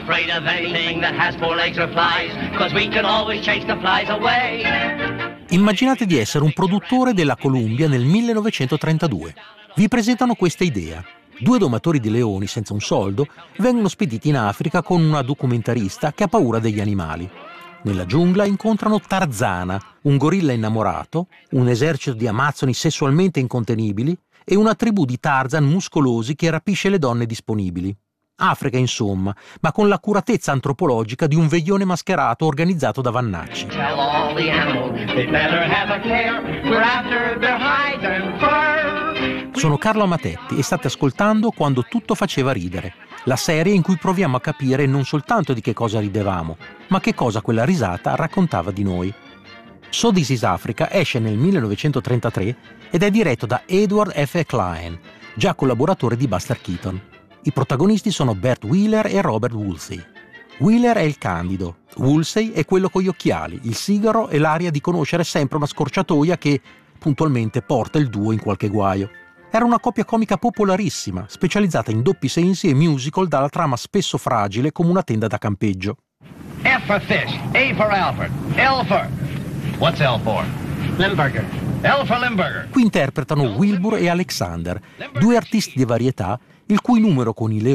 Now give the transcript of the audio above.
afraid of anything that has four legs or flies, 'cause we can always chase the flies away. Immaginate di essere un produttore della Columbia nel 1932. Vi presentano questa idea. 2 domatori di leoni senza un soldo vengono spediti in Africa con una documentarista che ha paura degli animali. Nella giungla incontrano Tarzana, un gorilla innamorato, un esercito di amazzoni sessualmente incontenibili e una tribù di Tarzan muscolosi che rapisce le donne disponibili. Africa, insomma, ma con l'accuratezza antropologica di un veglione mascherato organizzato da Vannacci. Sono Carlo Amatetti e state ascoltando Quando tutto faceva ridere, la serie in cui proviamo a capire non soltanto di che cosa ridevamo, ma che cosa quella risata raccontava di noi. So This Is Africa esce nel 1933 ed è diretto da Edward F. Klein, già collaboratore di Buster Keaton. I protagonisti sono Bert Wheeler e Robert Woolsey. Wheeler è il candido, Woolsey è quello con gli occhiali, il sigaro e l'aria di conoscere sempre una scorciatoia che, puntualmente, porta il duo in qualche guaio. Era una coppia comica popolarissima, specializzata in doppi sensi e musical dalla trama spesso fragile come una tenda da campeggio. F for fish, A for Alfred, L for... What's L for? Limburger. L for Limburger. Qui interpretano Wilbur e Alexander, 2 artisti di varietà il cui numero con i leoni